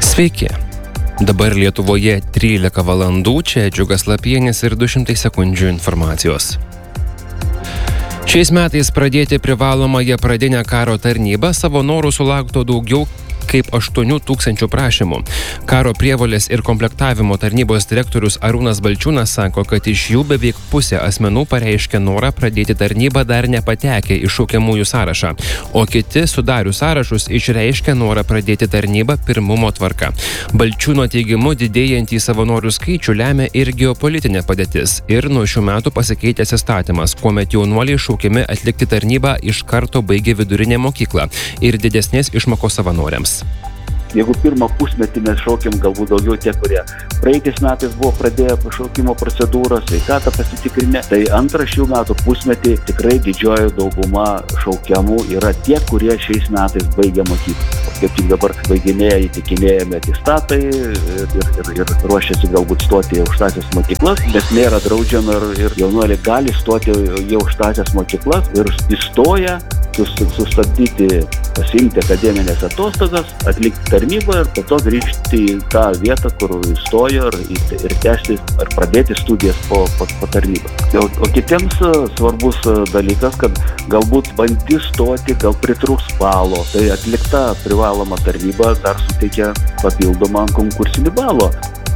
Sveiki. Dabar Lietuvoje 13 valandų, čia Džiugas Lapienis ir 200 sekundžių informacijos. Šiais metais pradėti privalomąją pradinę karo tarnybą savo norų sulaukto daugiau kaip 8 000 prašymų. Karo prievolės ir komplektavimo tarnybos direktorius Arūnas Balčiūnas sako, kad iš jų beveik pusė asmenų pareiškė norą pradėti tarnybą dar nepatekę į šaukiamųjų sąrašą, o kiti sudarius sąrašus išreiškė norą pradėti tarnybą pirmumo tvarka. Balčiūno teigimu didėjantį savanorių skaičių lemia ir geopolitinė padėtis ir nuo šių metų pasikeitęs įstatymas, kuomet jaunuoliai šaukiami atlikti tarnybą iš karto baigė vidurinę mokyklą ir didesnės išmokos savanoriams. Jeigu pirmą pusmetį mes šaukiam galbūt daugiau tie, kurie praeitais metais buvo pradėję pašaukimo procedūrą, sveikatą pasitikrinę, tai antrą šių metų pusmetį tikrai didžioji dauguma šaukiamų yra tie, kurie šiais metais baigia mokyklą. Kaip tik dabar baiginėja įtikinėjami atestatai ir ruošiasi galbūt stoti į aukštąsias mokyklas, bet nėra draudžiama ir jaunuoliai gali stoti į aukštąsias mokyklas ir įstoja sustabdyti, pasiimti akademinės atostogas, atlikti tarnybą ir po to grįžti į tą vietą, kur įstojo ir tęsti ar pradėti studijas po tarnybą. O kitiems svarbus dalykas, kad galbūt bandys stoti, gal pritrūks balo, tai atlikta privaloma tarnyba dar suteikia papildomą konkursinį balą.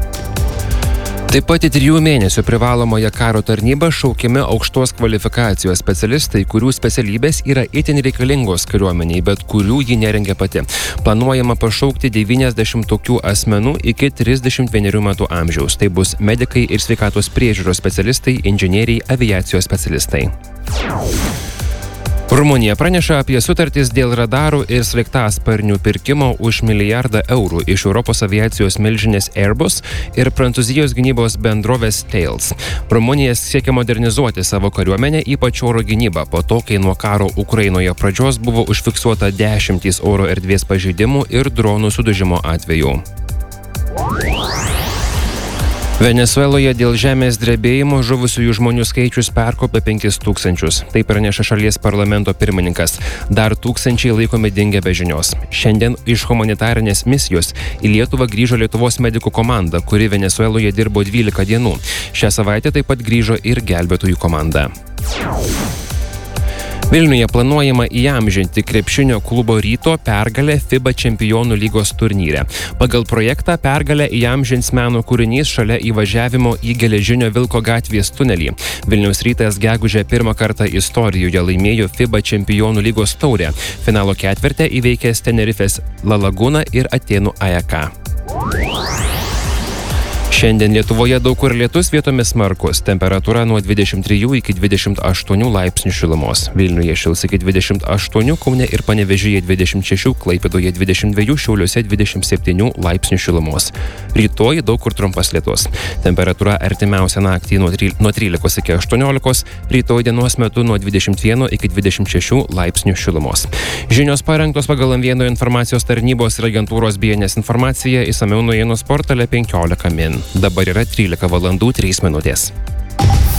Taip pat į 3 mėnesių privalomąją karo tarnybą šaukiami aukštos kvalifikacijos specialistai, kurių specialybės yra itin reikalingos kariuomeniai, bet kurių ji nerengia pati. Planuojama pašaukti 90 tokių asmenų iki 31 metų amžiaus. Tai bus medikai ir sveikatos priežiūros specialistai, inžinieriai, aviacijos specialistai. Rumunija praneša apie sutartis dėl radarų ir sraigtasparnių pirkimo už €1 milijardą iš Europos aviacijos milžinės Airbus ir Prancūzijos gynybos bendrovės Thales. Rumunija siekia modernizuoti savo kariuomenę, ypač oro gynybą, po to, kai nuo karo Ukrainoje pradžios buvo užfiksuota 10 oro erdvės pažeidimų ir dronų sudužimo atvejų. Venesueloje dėl žemės drebėjimo žuvusiųjų žmonių skaičius perkopė 5 000. Tai praneša šalies parlamento pirmininkas. Dar tūkstančiai laikomi dingę be žinios. Šiandien iš humanitarinės misijos į Lietuvą grįžo Lietuvos medikų komanda, kuri Venesueloje dirbo 12 dienų. Šią savaitę taip pat grįžo ir gelbėtojų komanda. Vilniuje planuojama įamžinti krepšinio klubo Ryto pergalę FIBA čempionų lygos turnyre. Pagal projektą pergalę įamžins meno kūrinys šalia įvažiavimo į Geležinio Vilko gatvės tunelį. Vilniaus Rytas gegužę pirmą kartą istorijoje laimėjo FIBA čempionų lygos taurę. Finalo ketverte įveikęs Tenerifės La Laguna ir Atėnų AEK. Šiandien Lietuvoje daug kur lietus, vietomis smarkus. Temperatūra nuo 23 iki 28 laipsnių šilumos. Vilniuje šils iki 28, Kaune ir Panevėžyje 26, Klaipėdoje 22, Šiauliuose 27 laipsnių šilumos. Rytoj daug kur trumpas lietus. Temperatūra artimiausią naktį nuo 13 iki 18, rytoj dienos metu nuo 21 iki 26 laipsnių šilumos. Žinios parengtos pagal M1 informacijos tarnybos ir agentūros BNS informaciją, išsamiau naujienų portale 15 min. Dabar yra 13 valandų 3 minutės.